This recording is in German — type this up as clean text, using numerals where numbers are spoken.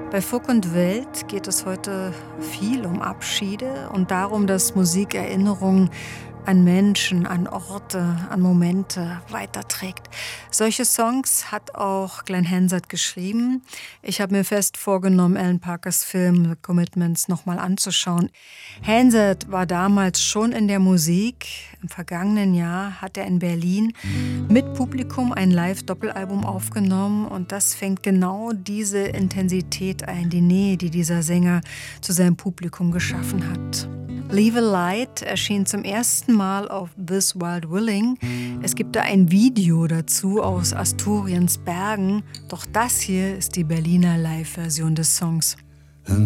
Bei Funk und Welt geht es heute viel um Abschiede und darum, dass Musik Erinnerungen an Menschen, an Orte, an Momente weiterträgt. Solche Songs hat auch Glenn Hansard geschrieben. Ich habe mir fest vorgenommen, Alan Parkers Film The Commitments nochmal anzuschauen. Hansard war damals schon in der Musik. Im vergangenen Jahr hat er in Berlin mit Publikum ein Live-Doppelalbum aufgenommen und das fängt genau diese Intensität ein, die Nähe, die dieser Sänger zu seinem Publikum geschaffen hat. Leave a Light erschien zum ersten Mal auf This Wild Willing. Es gibt da ein Video dazu aus Asturiens Bergen, doch das hier ist die Berliner Live-Version des Songs.